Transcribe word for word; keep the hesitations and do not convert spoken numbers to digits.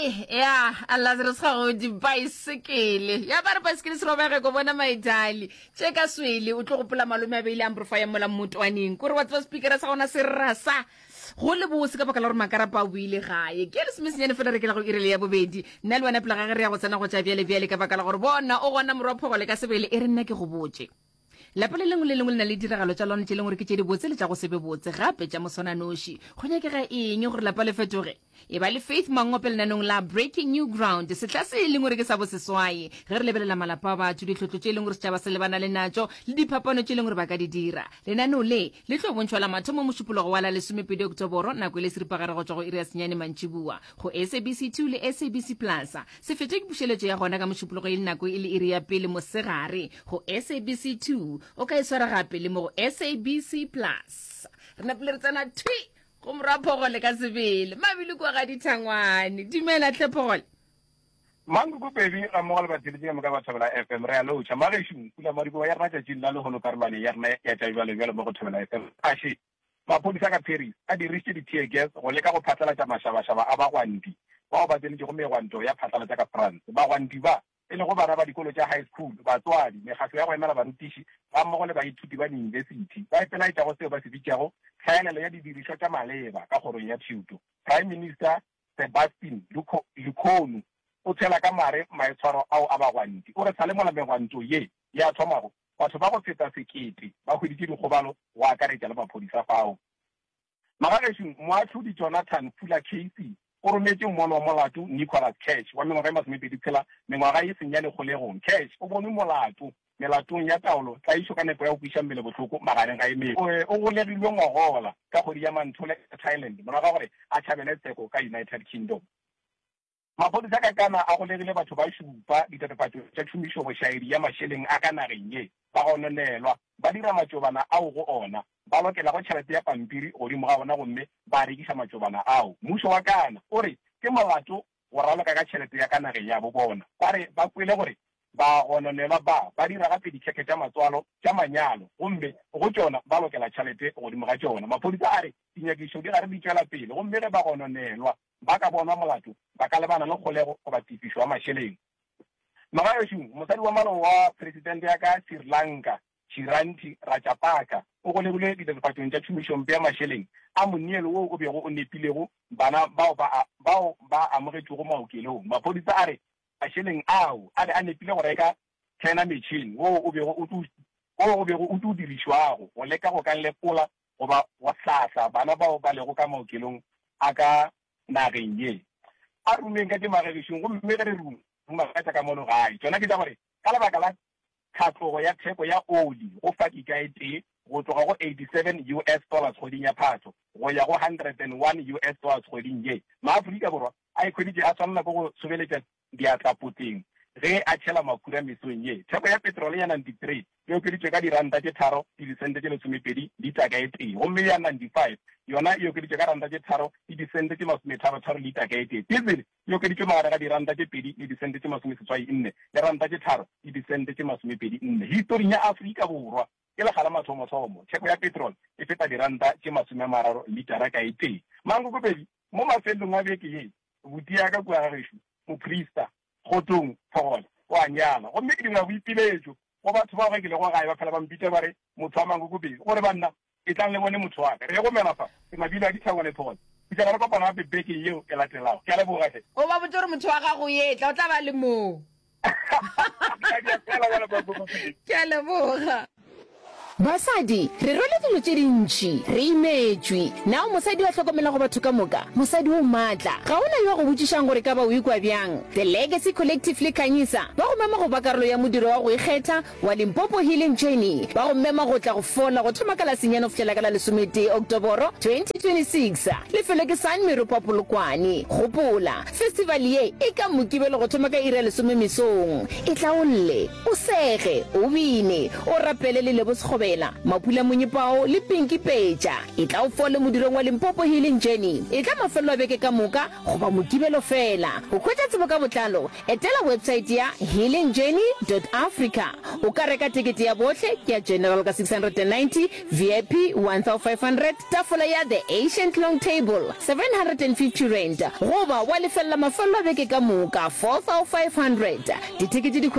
Ai, ya, Lazarus go di bicycle. Ya ba re bicycle se robege go bona maitali. Cheka swele o tlo go pola malome a beile amplifier mola motwaneng. Gore batho ba speaker sa gona se rasa. Go le bose ka baka la gore makarapa o ile gae. Ke re semisinyane fela re ke la go irele ya bobedi. Nna le wena pela ga re ya go tsena go tsa bjale bjale ka baka la gore bona o gona moropho go le ka sebele e re nna ke go botse. La pele lengwe le lengwe le na le diragalo tsa lona tse leng gore ke tse di botse le tsa go sebe botse gape tsa mosona noshi go nyakega eng gore la pele fetoge e ba le Faith Mangopel nanong la Breaking New Ground se tla se leng gore ke sa boseswae ge re lebelela malapa ba batho ditlhotlo tse leng gore se tsa ba se lebana le natso le diphapano tse leng gore ba ka di dira lenano le le tlo bontshwa la mathomo mo shupologo wa la lesomepedi Oktoboro nako ile seripagare go tswa go area senyane mantšibua go S A B C two le S A B C Plus se fete ke bušeletšo ya gona ka moshupologo ile nako ile iri ya pele mosegare go S A B C two o ka iswara gape le mo S A B C Plus re na pele re tsana twi go moraphogole ka sebele mabile kwa ga dithangwane dimela tlhephogole mangu go bebi a mo le batile ke mo ka ba thabela F M re ya lo cha mare shu kula mari go ya rata tšin la le go lo karwane ya rena ya tša bjale bjale mo go thabela F M a shi maphodisa ka Paris a di riche di tear gas go le ka go phatla tša mashaba shaba a ba gwandi ba ba tsene ke go megwanto ya phatla tša ka France ba gwandi ba e le go bana ba dikolo tša high school batswadi megafo ya go emela barutiši ba mmogo le baithuti ba university ba ipela e tšago seo ba se bitšago tlhaelelo ya didiriswa tša maleba ka kgorong ya thuto Prime Minister Sebastian Lecornu o tshela ka mare maitshwaro ao a bagwanti o re sa le mola megwanto ye ya thomago batho ba go feta sekete ba hweditše dikgobalo go akaretša le maphodisa fao magagešo moahlodi Jonathan Pula Casey o rometse mmono wa molato Nicholas Cash wa mengwaga e masomepedi tshela mengwaga e seng ya lekgolegong Cash o bone molato melatong ya taolo tlaišo ka nepo ya go kwiša mmele botlhoko magareng ga emedi o golegilwe ngogola ka kgodi ya Manthole Thailand morago gore a tšhabele tsheko ka United Kingdom maphodisa ka kana a golegile batho ba šupa ditatofatšo tša tšhomišo bošaedi ya mašeleng a ka nageng ye ba gononelwa ba dira matšobana ao go ona ba lokela go tšhelete ya pampiri godimo ga bona gomme ba rekiša matšobana ao mmušo wa kana o re ke molato go raloka ka tšhelete ya ka nageng ya bo bona ba re ba kwele gore ba gononelwa ba ba dira gape ditšheke tša matswalo tša manyalo gomme go tšona ba lokela tšhelete godimo ga tšona maphodisa a re dinyakišo di gare di tšwela pele gomme ge ba gononelwa ba ka bonwa molato ba ka lebana le kgolego go ba tifišo wa mašeleng magaešo mosadi wa malo wa presidente ya ka Sri Lanka Chiranti Rajapaksa o golegile ditatofatšong tša tšhomišompe ya mašeleng a monnielo wo o bego o nepilego bana bao ba bao ba amogetšego maokelong maphodisa a re mašeleng ao a re a nepile go reka China machine wo o bego o tu o bego o tu dirišwago go leka go ka lekola goba go hlahla bana bao ba lego ka maokelong a ka nageng ye a rumeng ka dimagešong gomme ge re rume rumagatša ka mono gae tsona ke tša gore ka lebaka la tlhatlogo ya theko ya oli go fa ikaete go tloga go eighty-seven U S dollars kgweding ya phatho go ya go one hundred one U S dollars kgweding ye maaforika borwa a ikhweditše a tshwanela ko go sobeletša diatlapoteng ge a tšhela makhura mesong ye theko ya petrole ya ninety-three e okeditšwe ka diranta tše tharo le disente tše lesomepedi litaka e tee gomme ya ninety-five yona e okeditšwe ka ranta tše tharo le disente tše masometharo-tharo litaka e tee diesel e okeditšwe magare ga diranta tše pedi le disente tše masomeseswai nne le ranta tše tharo le disente tše masomepedi nne historing ya Afrika Borwa ke le gala mathomo-thomo theko ya petrol e feta diranta tše masome a mararo litara ka e tee mango kopedi mo mafelong a beke ye botia ka kua gagešo moprista gotong phogole o a nyala gomme ke dingwa boipiletšo go batho ba ge ke le go gae ba phela bampite ba re motho wa mango kopedi gore banna e tlang le bone motho wa ka re go mela fa ke mabile a dithangwane phogole fitlhela re kopana gape beke yeo e latelago ke a lebogate o ba botse gore motho wa gago yetla o tla ba le moo ke a leboga basadi re role dilo tše dintši re imetšwe nao mosadi wa hlokomela go batho ka moka mosadi o maatla ga ona yo go botšišang gore ka ba o ikwa bjang The Legacy Collective le kanyisa ba go mema go ba karolo ya modiro wa go ikgetha wa Limpopo Healing Journey ba go mema go tla go fola go thoma ka la senyane go fitlhela ka la lesomete Oktoboro twenty twenty-six lefelo ke San Meropa Polokwane gopola festival ye e ka mokibelo go thoma ka ira lesome mesong e tla o lle o sege o bine o rapele le lebo sekgobe fela. Mapula Monyepao le Pinky Peja e tla o fole modirong wa Limpopo Healing Journey e tla mafelo a beke ka moka go ba mokibelo fela. Go khwetsa tsebo ka botlalo etela website ya healing journey dot africa. O ka reka tikete ya botlhe ke ya general ka six hundred ninety, V I P one thousand five hundred, tafola ya the ancient long table seven hundred fifty rand, goba wa lefella mafelo a beke ka moka four thousand five hundred. Ditikete di